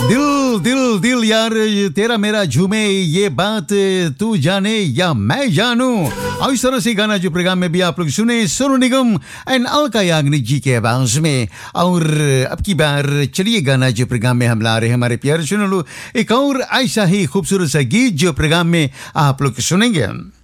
दिल दिल दिल यार तेरा मेरा झूमे ये बात तू जाने या मैं जानूं। और इस तरह से गाना जो प्रोग्राम में भी आप लोग सुने सोनू निगम एंड अलका याग्निक जी के आवाज में। और अब की बार चलिए गाना जो प्रोग्राम में हम ला रहे हैं हमारे प्यारे सुनो लो एक और ऐसा ही खूबसूरत सा गीत जो प्रोग्राम में आप लोग सुनेंगे।